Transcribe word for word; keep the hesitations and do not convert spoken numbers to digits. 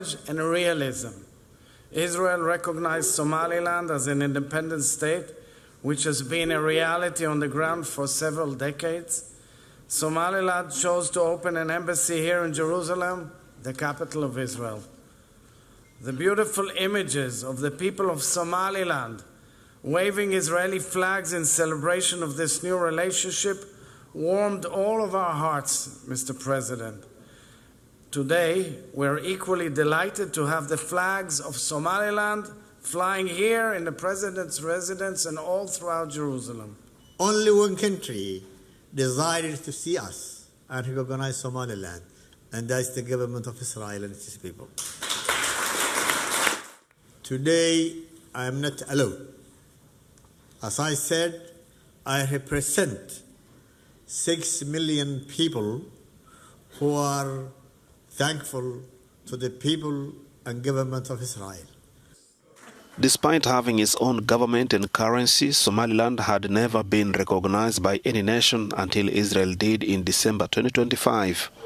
and realism. Israel recognized Somaliland as an independent state, which has been a reality on the ground for several decades. Somaliland chose to open an embassy here in Jerusalem, the capital of Israel. The beautiful images of the people of Somaliland waving Israeli flags in celebration of this new relationship warmed all of our hearts, Mister President. Today, we're equally delighted to have the flags of Somaliland flying here in the President's residence and all throughout Jerusalem. Only one country decided to see us and recognize Somaliland, and that's the government of Israel and its people. Today, I am not alone. As I said, I represent six million people who are thankful to the people and government of Israel. Despite having its own government and currency, Somaliland had never been recognized by any nation until Israel did in December twenty twenty-five.